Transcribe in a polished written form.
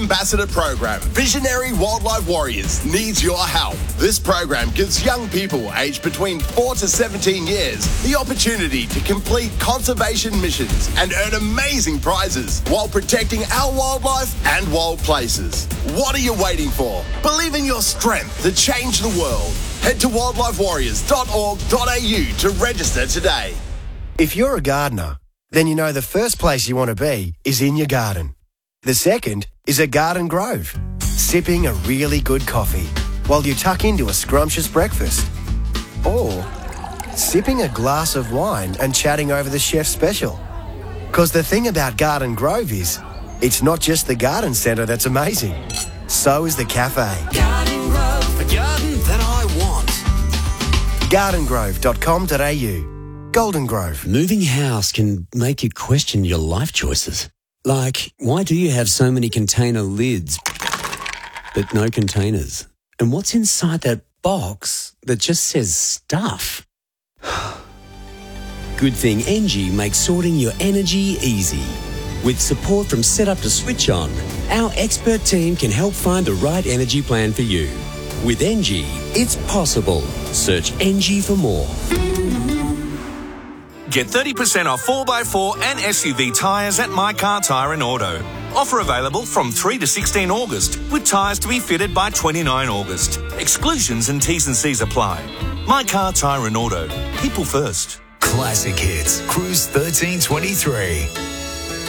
Ambassador Program, Visionary Wildlife Warriors, needs your help. This program gives young people aged between 4 to 17 years the opportunity to complete conservation missions and earn amazing prizes while protecting our wildlife and wild places. What are you waiting for? Believe in your strength to change the world. Head to wildlifewarriors.org.au to register today. If you're a gardener, then you know the first place you want to be is in your garden. The second is a garden grove, sipping a really good coffee while you tuck into a scrumptious breakfast. Or sipping a glass of wine and chatting over the chef's special. Because the thing about Garden Grove is, it's not just the garden centre that's amazing. So is the cafe. Garden Grove, a garden that I want. gardengrove.com.au. Golden Grove. Moving house can make you question your life choices. Like, why do you have so many container lids, but no containers? And what's inside that box that just says stuff? Good thing Engie makes sorting your energy easy. With support from Setup to Switch On, our expert team can help find the right energy plan for you. With Engie, it's possible. Search Engie for more. Get 30% off 4x4 and SUV tyres at My Car Tyre and Auto. Offer available from 3 to 16 August, with tyres to be fitted by 29 August. Exclusions and T's and C's apply. My Car Tyre and Auto. People first. Classic Hits, Cruise 1323.